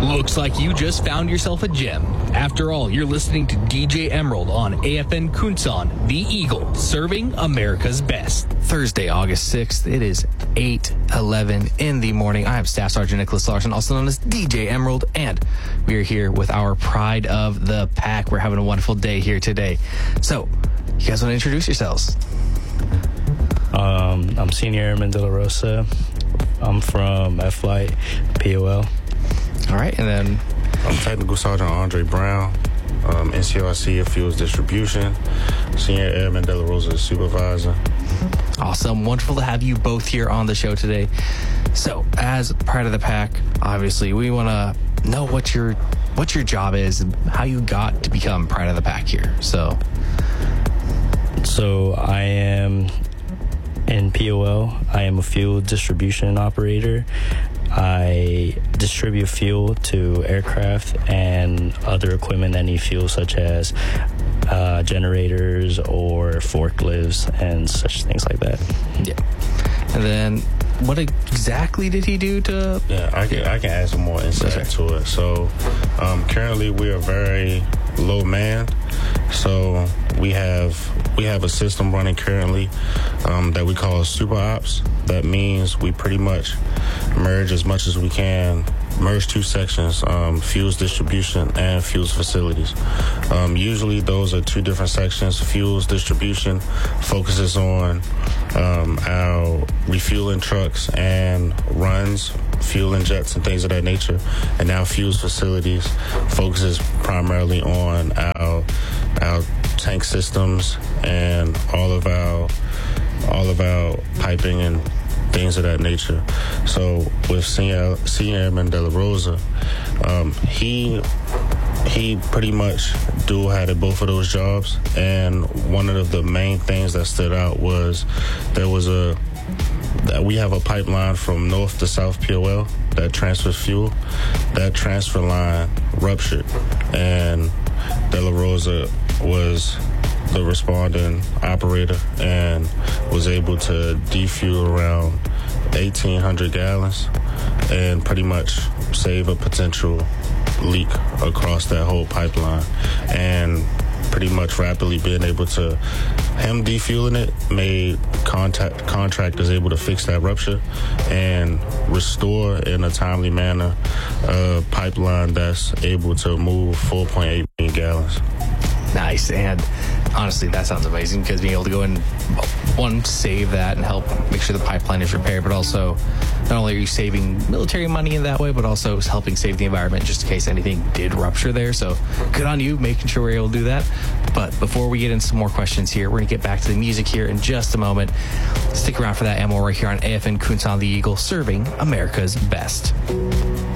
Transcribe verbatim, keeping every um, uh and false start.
Looks like you just found yourself a gem. After all, you're listening to D J Emerald on A F N Kunsan, the Eagle, serving America's best. Thursday, August sixth, it is eight eleven in the morning. I am Staff Sergeant Nicholas Larson, also known as D J Emerald, and we are here with our Pride of the Pack. We're having a wonderful day here today. So, you guys want to introduce yourselves? Um, I'm Senior Airman De La Rosa. I'm from F-Flight, P O L. All right, and then I'm Technical Sergeant Andre Brown, um, N C R C of Fuels Distribution, Senior Airman De La Rosa Supervisor. Awesome. Wonderful to have you both here on the show today. So, as Pride of the Pack, obviously, we want to know what your what your job is and how you got to become Pride of the Pack here. So, so I am in P O L. I am a fuel distribution operator. I distribute fuel to aircraft and other equipment that need fuel, such as uh, generators or forklifts and such things like that. Yeah. And then, what exactly did he do to... Yeah, I can, I can add some more insight okay. to it. So, um, currently we are very low manned. So we have we have a system running currently um, that we call Super Ops. That means we pretty much merge as much as we can, merge two sections, um, fuels distribution and fuels facilities. Um, usually those are two different sections. Fuels distribution focuses on um, our refueling trucks and runs, fuel jets and things of that nature. And now fuels facilities focuses primarily on our our tank systems and all of our all of our piping and things of that nature. So with Senior, Senior Airman De La Rosa, um, he he pretty much dual had both of those jobs, and one of the main things that stood out was there was a that we have a pipeline from north to south P O L that transfers fuel. That transfer line ruptured, and De La Rosa was the responding operator and was able to defuel around eighteen hundred gallons and pretty much save a potential leak across that whole pipeline. And pretty much rapidly being able to, him defueling it made contact contractors able to fix that rupture and restore in a timely manner a pipeline that's able to move four point eight million gallons. Nice. And honestly, that sounds amazing, because being able to go and, one, save that and help make sure the pipeline is repaired, but also not only are you saving military money in that way, but also helping save the environment just in case anything did rupture there. So good on you making sure we're able to do that. But before we get into some more questions here, we're going to get back to the music here in just a moment. Stick around for that, and more right here on A F N Kunsan, the Eagle, serving America's best.